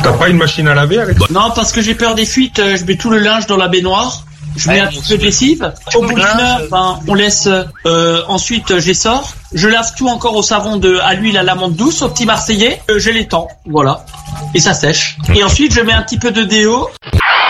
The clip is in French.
T'as pas une machine à laver avec? Non, parce que j'ai peur des fuites, je mets tout le linge dans la baignoire. Je mets un petit peu de lessive. Au bout d'une heure, on laisse. Ensuite, j'essore. Je lave tout encore au savon à l'huile à l'amande douce, au petit marseillais. Je l'étends, voilà. Et ça sèche. Et ensuite, je mets un petit peu de déo.